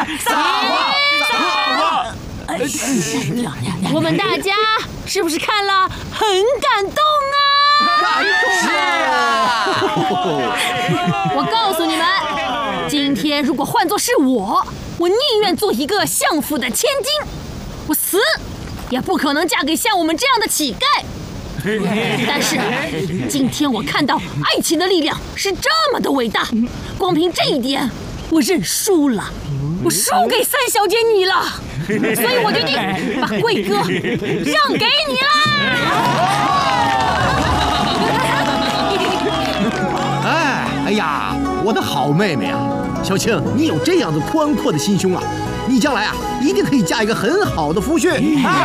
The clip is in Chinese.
我们大家是不是看了很感动啊？ 是啊！ 我告诉你们，今天如果换作是我宁愿做一个相府的千金，我死也不可能嫁给像我们这样的乞丐。但是今天我看到爱情的力量是这么的伟大，光凭这一点，我认输了，我输给三小姐你了，所以我决定把贵哥让给你啦！ 哎呀，我的好妹妹啊，小青，你有这样子宽阔的心胸啊，你将来啊一定可以嫁一个很好的夫婿。